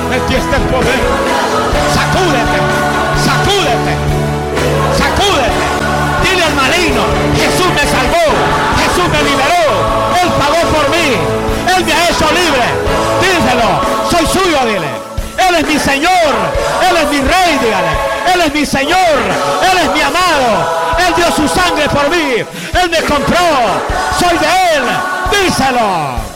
En ti está el poder. Sacúdete, sacúdete, sacúdete. Dile al maligno: Jesús me salvó, Jesús me liberó, Él pagó por mí, Él me ha hecho libre. Díselo: soy suyo, dile. Él es mi Señor, Él es mi Rey, dígale. Él es mi Señor, Él es mi amado. Él dio su sangre por mí, Él me compró, soy de Él. Díselo.